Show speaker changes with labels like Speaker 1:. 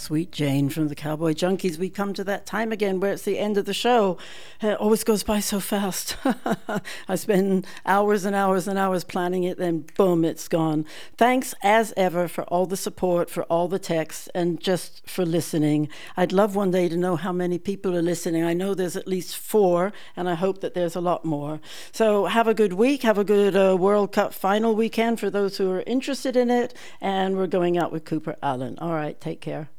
Speaker 1: Sweet Jane from the Cowboy Junkies. We come to that time again where it's the end of the show. It always goes by so fast. I spend hours and hours and hours planning it, then boom, it's gone. Thanks as ever for all the support, for all the texts, and just for listening. I'd love one day to know how many people are listening. I know there's at least 4, and I hope that there's a lot more. So have a good week. Have a good World Cup final weekend for those who are interested in it. And we're going out with Cooper Allen. All right, take care.